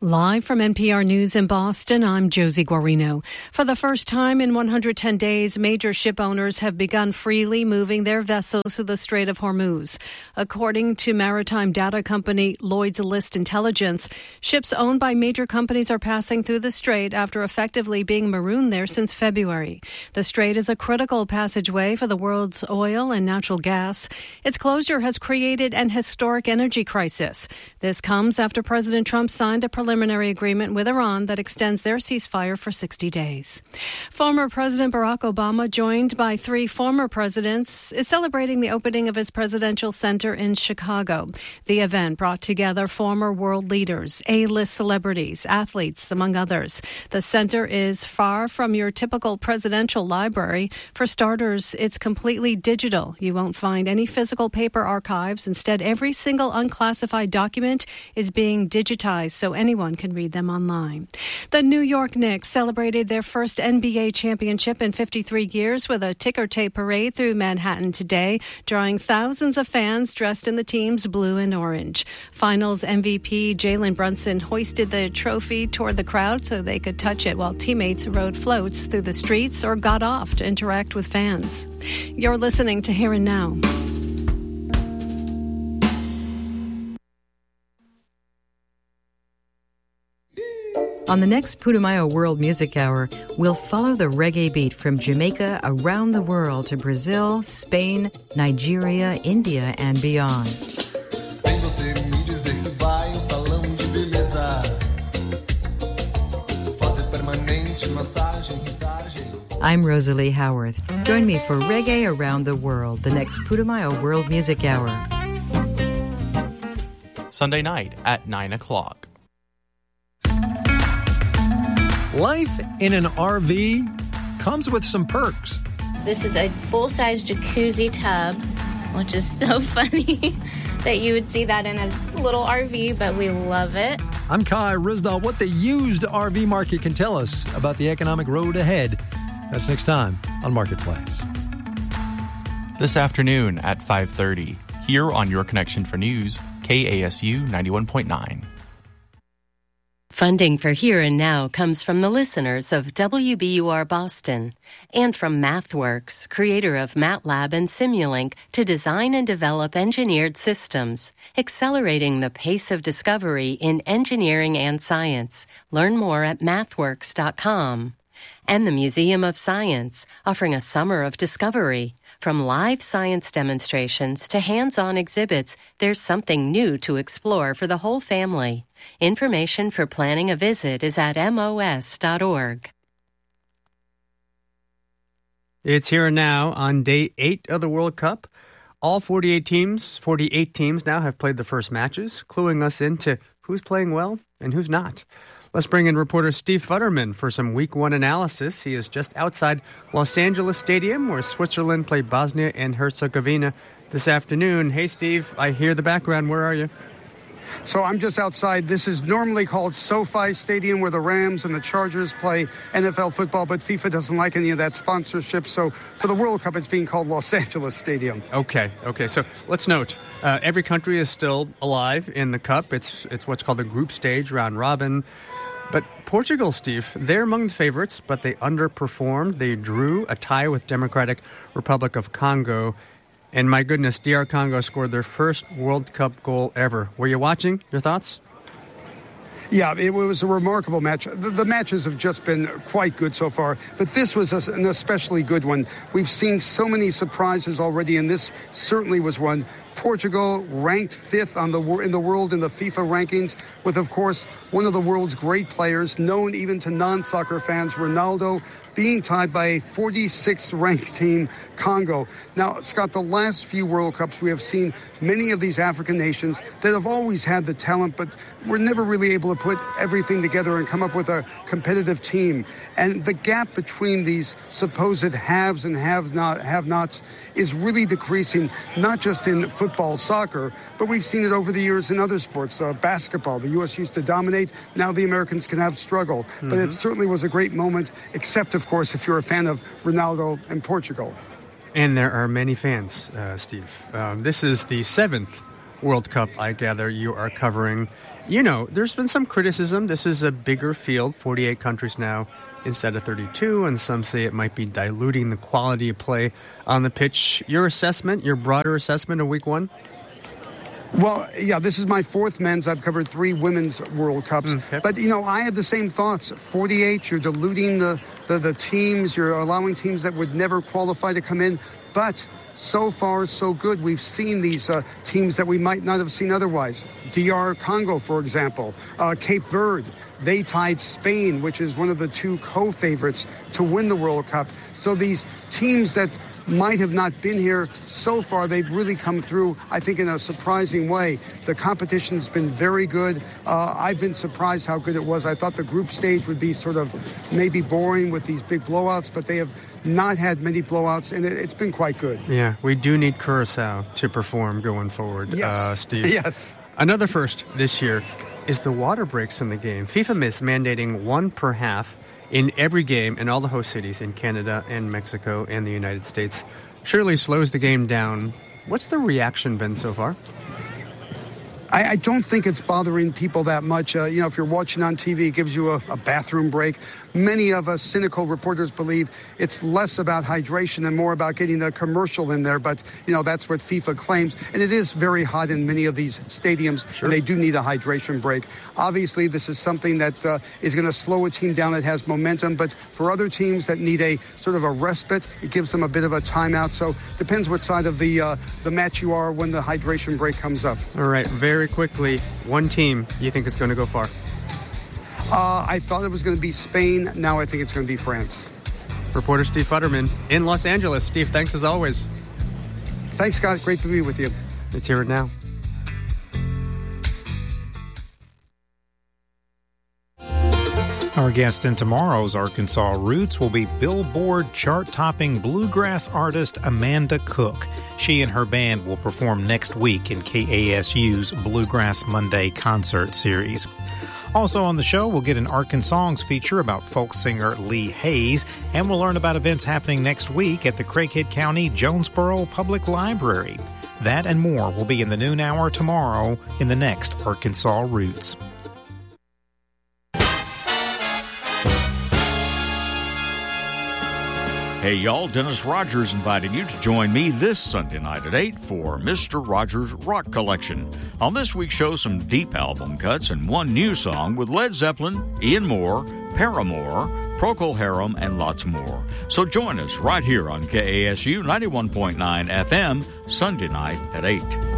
Live from NPR News in Boston, I'm Josie Guarino. For the first time in 110 days, major ship owners have begun freely moving their vessels through the Strait of Hormuz. According to maritime data company Lloyd's List Intelligence, ships owned by major companies are passing through the strait after effectively being marooned there since February. The strait is a critical passageway for the world's oil and natural gas. Its closure has created an historic energy crisis. This comes after President Trump signed a preliminary agreement with Iran that extends their ceasefire for 60 days. Former President Barack Obama, joined by 3 former presidents, is celebrating the opening of his presidential center in Chicago. The event brought together former world leaders, A-list celebrities, athletes, among others. The center is far from your typical presidential library. For starters, it's completely digital. You won't find any physical paper archives. Instead, every single unclassified document is being digitized so anyone can read them online. The New York Knicks celebrated their first NBA championship in 53 years with a ticker tape parade through Manhattan today, drawing thousands of fans dressed in the team's blue and orange. Finals MVP Jalen Brunson hoisted the trophy toward the crowd so they could touch it while teammates rode floats through the streets or got off to interact with fans. You're listening to Here and Now. On the next Putumayo World Music Hour, we'll follow the reggae beat from Jamaica around the world to Brazil, Spain, Nigeria, India, and beyond. I'm Rosalie Howarth. Join me for Reggae Around the World, the next Putumayo World Music Hour. Sunday night at 9 o'clock. Life in an RV comes with some perks. This is a full-size jacuzzi tub, which is so funny that you would see that in a little RV, but we love it. I'm Kai Rizdal. What the used RV market can tell us about the economic road ahead. That's next time on Marketplace. This afternoon at 5:30, here on Your Connection for News, KASU 91.9. Funding for Here and Now comes from the listeners of WBUR Boston and from MathWorks, creator of MATLAB and Simulink, to design and develop engineered systems, accelerating the pace of discovery in engineering and science. Learn more at mathworks.com. And the Museum of Science, offering a summer of discovery. From live science demonstrations to hands-on exhibits, there's something new to explore for the whole family. Information for planning a visit is at mos.org. It's Here and Now on day 8 of the World Cup. All 48 teams now have played the first matches, cluing us into who's playing well and who's not. Let's bring in reporter Steve Futterman for some Week 1 analysis. He is just outside Los Angeles Stadium, where Switzerland play Bosnia and Herzegovina this afternoon. Hey, Steve, I hear the background. Where are you? So I'm just outside. This is normally called SoFi Stadium, where the Rams and the Chargers play NFL football, but FIFA doesn't like any of that sponsorship. So for the World Cup, it's being called Los Angeles Stadium. Okay. So let's note, every country is still alive in the Cup. It's what's called the group stage, round robin. But Portugal, Steve, they're among the favorites, but they underperformed. They drew a tie with Democratic Republic of Congo. And my goodness, DR Congo scored their first World Cup goal ever. Were you watching? Your thoughts? Yeah, it was a remarkable match. The matches have just been quite good so far, but this was an especially good one. We've seen so many surprises already, and this certainly was one. Portugal ranked 5th in the world in the FIFA rankings, with, of course, one of the world's great players, known even to non-soccer fans, Ronaldo, being tied by a 46th ranked team, Congo. Now, Scott, the last few World Cups, we have seen many of these African nations that have always had the talent, but were never really able to put everything together and come up with a competitive team. And the gap between these supposed haves and have-nots is really decreasing, not just in football, soccer, but we've seen it over the years in other sports. Basketball, the U.S. used to dominate. Now the Americans can have struggle. Mm-hmm. But it certainly was a great moment, except, of course, if you're a fan of Ronaldo and Portugal. And there are many fans, Steve. This is the 7th World Cup, I gather, you are covering. There's been some criticism. This is a bigger field, 48 countries now instead of 32, and some say it might be diluting the quality of play on the pitch. Your broader assessment of Week 1? Well, yeah, this is my 4th men's. I've covered 3 women's World Cups. Okay. But, I had the same thoughts. 48, you're diluting the teams. You're allowing teams that would never qualify to come in. But so far, so good. We've seen these teams that we might not have seen otherwise. DR Congo, for example. Cape Verde. They tied Spain, which is one of the 2 co-favorites to win the World Cup. So these teams that might have not been here so far, they've really come through, I think, in a surprising way. The competition's been very good. I've been surprised how good it was. I thought the group stage would be sort of maybe boring with these big blowouts, but they have not had many blowouts, and it's been quite good. Yeah, we do need Curaçao to perform going forward, yes. Steve. Yes. Another first this year is the water breaks in the game. FIFA is mandating 1 per half in every game in all the host cities in Canada and Mexico and the United States. Surely slows the game down. What's the reaction been so far? I don't think it's bothering people that much. If you're watching on TV, it gives you a bathroom break. Many of us cynical reporters believe it's less about hydration and more about getting a commercial in there. But, that's what FIFA claims. And it is very hot in many of these stadiums. Sure. And they do need a hydration break. Obviously, this is something that is going to slow a team down that has momentum. But for other teams that need a sort of a respite, it gives them a bit of a timeout. So depends what side of the match you are when the hydration break comes up. All right, very quickly, one team you think is going to go far? I thought it was going to be Spain. Now I think it's going to be France. Reporter Steve Futterman in Los Angeles. Steve, thanks as always. Thanks, Scott. Great to be with you. Let's hear it now. Our guest in tomorrow's Arkansas Roots will be Billboard chart-topping bluegrass artist Amanda Cook. She and her band will perform next week in KASU's Bluegrass Monday concert series. Also on the show, we'll get an Arkansas feature about folk singer Lee Hayes, and we'll learn about events happening next week at the Craighead County Jonesboro Public Library. That and more will be in the noon hour tomorrow in the next Arkansas Roots. Hey, y'all, Dennis Rogers invited you to join me this Sunday night at 8 for Mr. Rogers' Rock Collection. On this week's show, some deep album cuts and one new song with Led Zeppelin, Ian Moore, Paramore, Procol Harum, and lots more. So join us right here on KASU 91.9 FM, Sunday night at 8.